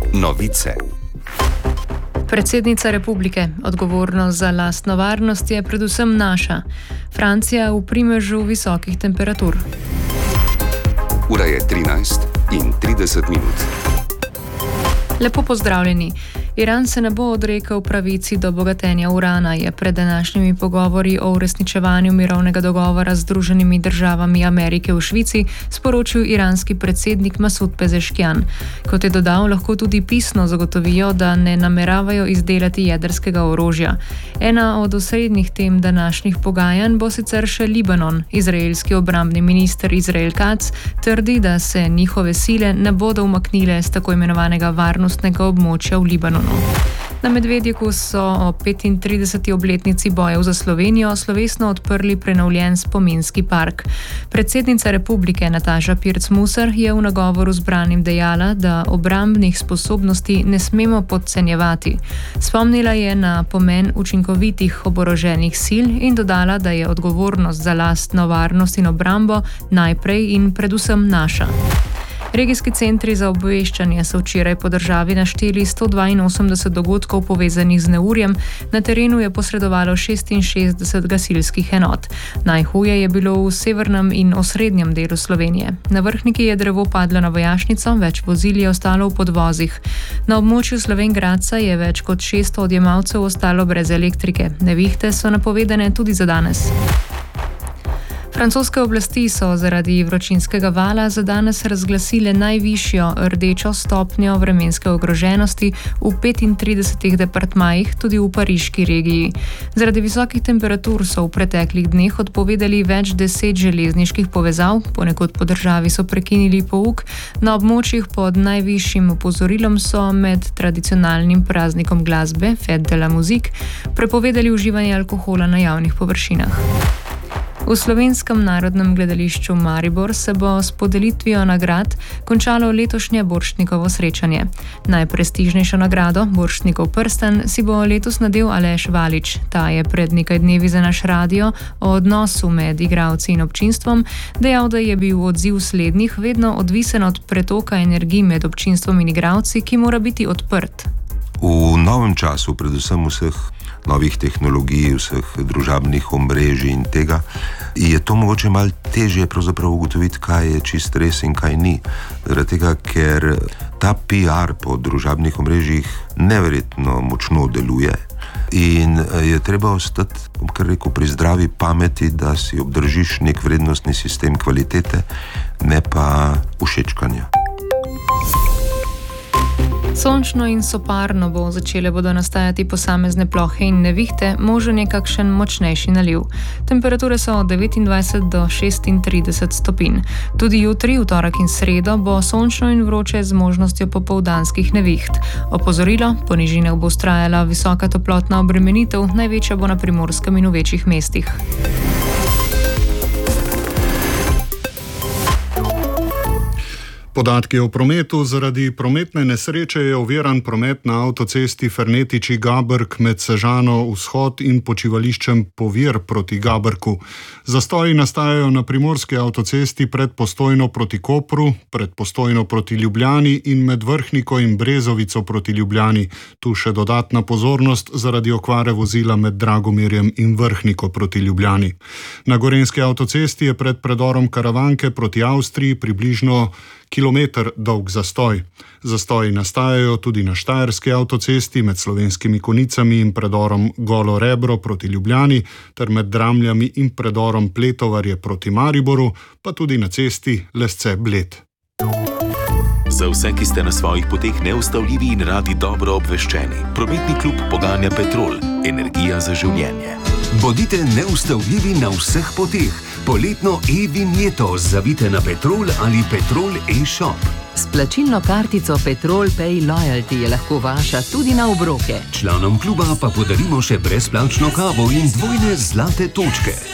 Novice. Predsednica republike: odgovornost za lastno varnost je predvsem naša. Francija v primežu visokih temperatur. Ura je 13:30. Lepo pozdravljeni. Iran se ne bo odrekel pravici do bogatenja urana, je pred današnjimi pogovori o uresničevanju mirovnega dogovora z Združenimi državami Amerike v Švici sporočil iranski predsednik Masud Pezeškian. Kot je dodal, lahko tudi pisno zagotovijo, da ne nameravajo izdelati jedrskega orožja. Ena od osrednjih tem današnjih pogajanj bo sicer še Libanon. Izraelski obrambni minister Izrael Katz trdi, da se njihove sile ne bodo umaknile z tako imenovanega varnostnega območja v Libanonu. Na Medvedjeku so o 35. obletnici bojev za Slovenijo slovesno odprli prenovljen spominski park. Predsednica republike Nataša Pirc-Musar je v nagovoru zbranim dejala, da obrambnih sposobnosti ne smemo podcenjevati. Spomnila je na pomen učinkovitih oboroženih sil in dodala, da je odgovornost za lastno varnost in obrambo najprej in predvsem naša. Regijski centri za obveščanje so včeraj po državi našteli 182 dogodkov povezanih z neurjem, na terenu je posredovalo 66 gasilskih enot. Najhuje je bilo v severnem in osrednjem delu Slovenije. Na Vrhniki je drevo padlo na vojašnico, več vozil je ostalo v podvozih. Na območju Slovenj Gradca je več kot 600 odjemalcev ostalo brez elektrike. Nevihte so napovedane tudi za danes. Francoske oblasti so zaradi vročinskega vala za danes razglasile najvišjo rdečo stopnjo vremenske ogroženosti v 35 departmajih, tudi v pariški regiji. Zaradi visokih temperatur so v preteklih dneh odpovedali več 10 železniških povezav, ponekod po državi so prekinili pouk, na območjih pod najvišjim opozorilom so med tradicionalnim praznikom glasbe, Fête de la Musique, prepovedali uživanje alkohola na javnih površinah. V Slovenskem narodnem gledališču Maribor se bo s podelitvijo nagrad končalo letošnje Borštnikovo srečanje. Najprestižnejšo nagrado, Borštnikov prsten, si bo letos nadel Aleš Valič. Ta je pred nekaj dnevi za naš radio o odnosu med igralci in občinstvom dejal, da je bil odziv slednjih vedno odvisen od pretoka energij med občinstvom in igralci, ki mora biti odprt. V novem času, predvsem vseh novih tehnologij, vseh družabnih omrežij in tega, je to mogoče malo težje pravzaprav ugotoviti, kaj je čist res in kaj ni. Zaradi tega, ker ta PR po družabnih omrežjih neverjetno močno deluje in je treba ostati, kar rekel, pri zdravi pameti, da si obdržiš nek vrednostni sistem kvalitete, ne pa všečkanja. Sončno in soparno bodo nastajati posamezne plohe in nevihte, možen je kakšen močnejši naliv. Temperature so od 29 do 36 stopinj. Tudi jutri, v torek in sredo, bo sončno in vroče z možnostjo popoldanskih neviht. Opozorilo: po nižinah bo vztrajala visoka toplotna obremenitev, največja bo na Primorskem in v večjih mestih. Podatki o prometu: zaradi prometne nesreče je oviran promet na avtocesti Fernetiči-Gabrk med Sežano vzhod in počivališčem Povir proti Gabrku. Zastoji nastajajo na primorski avtocesti pred Postojno proti Kopru, pred Postojno proti Ljubljani in med Vrhniko in Brezovico proti Ljubljani. Tu še dodatna pozornost zaradi okvare vozila med Dragomirjem in Vrhniko proti Ljubljani. Na gorenjski avtocesti je pred predorom Karavanke proti Avstriji približno kilometer dolg zastoj. Zastoji nastajajo tudi na štajerski avtocesti med Slovenskimi Konicami in predorom Golo Rebro proti Ljubljani ter med Dramljami in predorom Pletovarje proti Mariboru, pa tudi na cesti Lesce-Bled. Za vse, ki ste na svojih poteh neustavljivi in radi dobro obveščeni, prometni klub poganja Petrol, energija za življenje. Bodite neustavljivi na vseh poteh. Poletno e-vinjeto zavite na Petrol ali Petrol e-shop. S plačilno kartico Petrol Pay Loyalty je lahko vaša tudi na obroke. Članom kluba pa podarimo še brezplačno kavo in dvojne zlate točke.